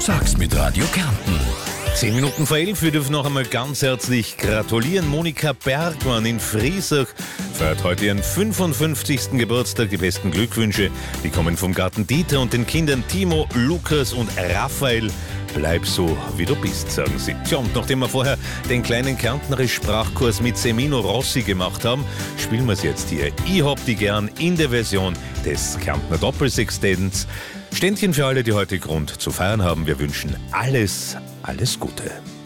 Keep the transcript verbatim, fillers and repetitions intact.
Sag's mit Radio Kärnten. Zehn Minuten vor elf, wir dürfen noch einmal ganz herzlich gratulieren. Monika Bergmann in Friesach feiert heute ihren fünfundfünfzigsten Geburtstag. Die besten Glückwünsche, die kommen vom Garten Dieter und den Kindern Timo, Lukas und Raphael. Bleib so, wie du bist, sagen sie. Tja, und nachdem wir vorher den kleinen Kärntnerisch-Sprachkurs mit Semino Rossi gemacht haben, spielen wir es jetzt hier. Ich hab die gern in der Version des Kärntner Doppelsextents. Ständchen für alle, die heute Grund zu feiern haben. Wir wünschen alles, alles Gute.